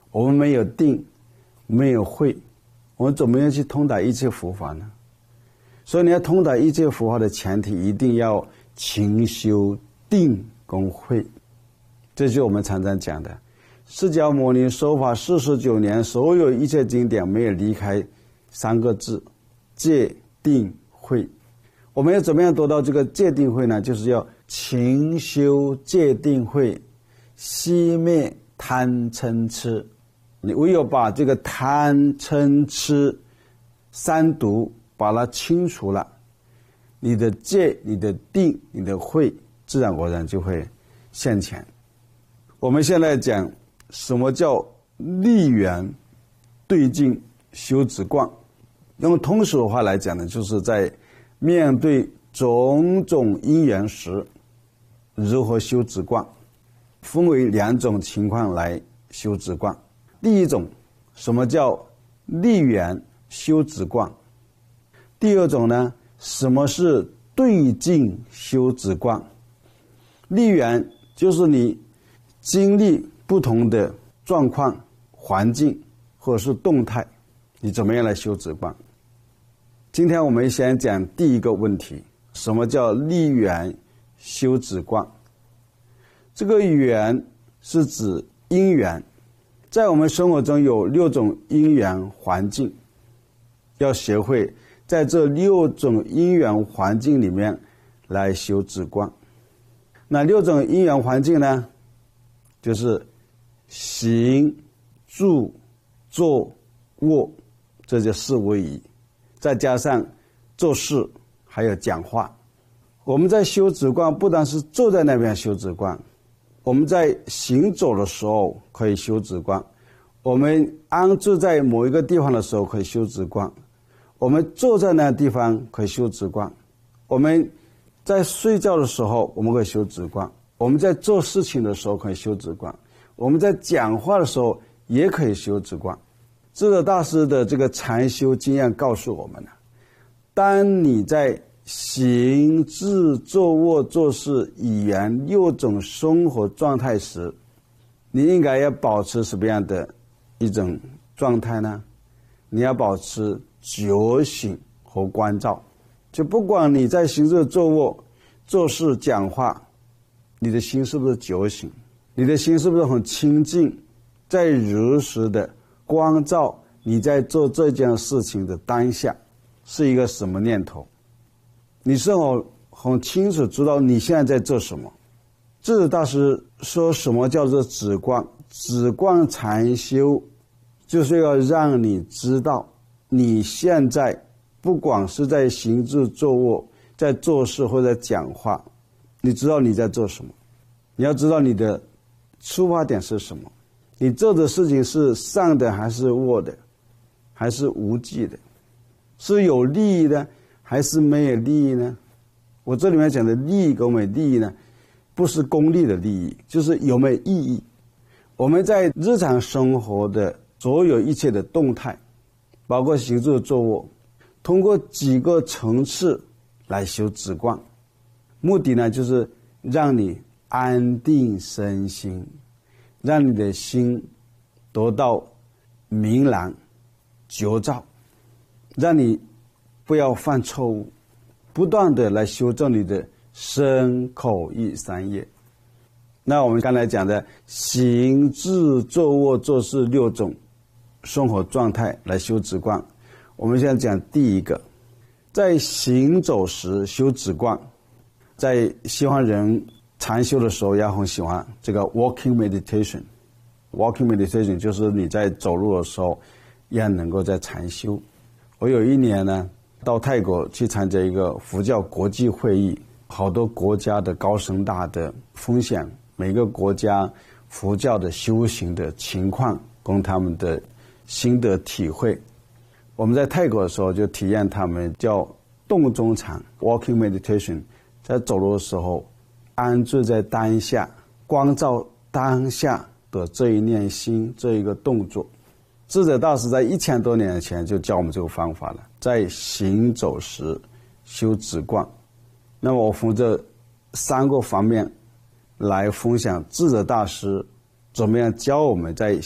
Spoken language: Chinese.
我们没有定，没有慧，我们怎么样去通达一切佛法呢？所以你要通达一切佛法的前提，一定要勤修定跟慧。这就是我们常常讲的，释迦牟尼说法49年，所有一切经典没有离开3个字：戒定慧。我们要怎么样得到这个戒定慧呢？就是要勤修戒定慧，熄灭贪嗔痴。你唯有把这个贪嗔痴3毒把它清除了，你的戒、你的定、你的慧自然而然就会现前。我们现在讲什么叫立缘对境修止观。用通俗的话来讲呢，就是在面对种种因缘时，如何修止观，分为2种情况来修止观。第一种，什么叫立缘修止观？第二种呢，什么是对境修止观？立缘就是你经历不同的状况、环境或者是动态，你怎么样来修止观？今天我们先讲第一个问题，什么叫立缘修止观？这个缘是指因缘，在我们生活中有6种因缘环境，要学会在这6种因缘环境里面来修止观。那6种因缘环境呢，就是行、住、坐、卧，这就4位仪，再加上做事还有讲话。我们在修止观不单是坐在那边修止观，我们在行走的时候可以修止观，我们安住在某一个地方的时候可以修止观，我们坐在那个地方可以修止观，我们在睡觉的时候我们可以修止观，我们在做事情的时候可以修止观，我们在讲话的时候也可以修止观。智者大师的这个禅修经验告诉我们，当你在行、住、坐、卧、做事、语言6种生活状态时，你应该要保持什么样的一种状态呢？你要保持觉醒和关照。就不管你在行住坐卧、做事、讲话，你的心是不是觉醒？你的心是不是很清净，在如实的关照你在做这件事情的当下是一个什么念头？你是很清楚知道你现在在做什么。智者大师说什么叫做止观？止观禅修就是要让你知道你现在不管是在行住坐卧，在做事或者讲话，你知道你在做什么。你要知道你的出发点是什么，你做的事情是善的还是恶的，还是无忌的，是有利益的还是没有利益呢？我这里面讲的利益跟没利益呢，不是功利的利益，就是有没有意义。我们在日常生活的所有一切的动态，包括行住坐卧，通过几个层次来修止观，目的呢就是让你安定身心，让你的心得到明朗觉照，让你不要犯错误，不断的来修正你的身口意3业。那我们刚才讲的行住坐卧做事6种生活状态来修止观，我们现在讲第一个，在行走时修止观。在西方人禅修的时候也很喜欢这个 walking meditation。walking meditation 就是你在走路的时候也能够在禅修。我有一年呢到泰国去参加一个佛教国际会议，好多国家的高僧大德分享每个国家佛教的修行的情况跟他们的心得体会。我们在泰国的时候就体验他们叫动中禅 walking meditation， 在走路的时候安住在当下，关照当下的这一念心，这一个动作。智者大师在1000多年前就教我们这个方法了，在行走时修止观。那么我从这3个方面来分享智者大师怎么样教我们在